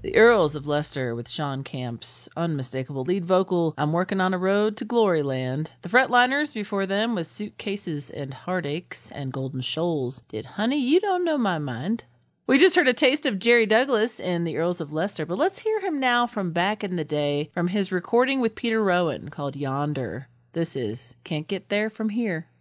The Earls of Leicester with Sean Camp's unmistakable lead vocal, I'm Working on a Road to Glory Land. The Fretliners before them with Suitcases and Heartaches, and Golden Shoals did Honey, You Don't Know My Mind. We just heard a taste of Jerry Douglas in The Earls of Leicester, but let's hear him now from back in the day from his recording with Peter Rowan called Yonder. This is Can't Get There From Here.